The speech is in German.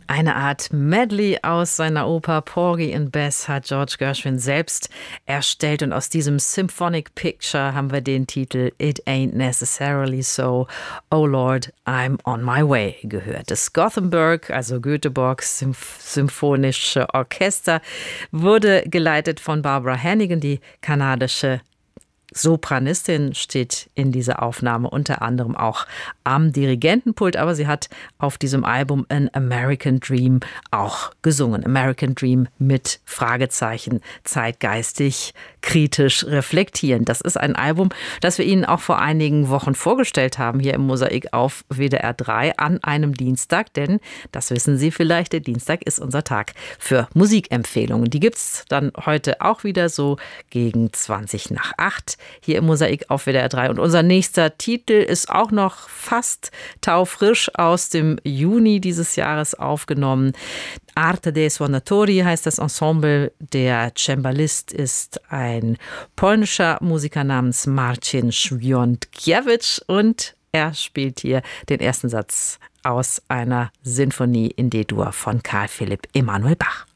Eine Art Medley aus seiner Oper Porgy and Bess hat George Gershwin selbst erstellt und aus diesem Symphonic Picture haben wir den Titel It Ain't Necessarily So, Oh Lord, I'm on My Way gehört. Das Gothenburg, also Göteborgs Symphonische Orchester, wurde geleitet von Barbara Hannigan, die kanadische Sopranistin, steht in dieser Aufnahme unter anderem auch am Dirigentenpult, aber sie hat auf diesem Album An American Dream auch gesungen. American Dream mit Fragezeichen, zeitgeistig, kritisch reflektierend. Das ist ein Album, das wir Ihnen auch vor einigen Wochen vorgestellt haben, hier im Mosaik auf WDR 3 an einem Dienstag, denn, das wissen Sie vielleicht, der Dienstag ist unser Tag für Musikempfehlungen. Die gibt's dann heute auch wieder so gegen 7:20 hier im Mosaik auf WDR 3. Und unser nächster Titel ist auch noch fast taufrisch aus dem Juni dieses Jahres aufgenommen. Arte dei Suonatori heißt das Ensemble. Der Cembalist ist ein polnischer Musiker namens Marcin Świątkiewicz und er spielt hier den ersten Satz aus einer Sinfonie in D-Dur von Karl Philipp Emanuel Bach.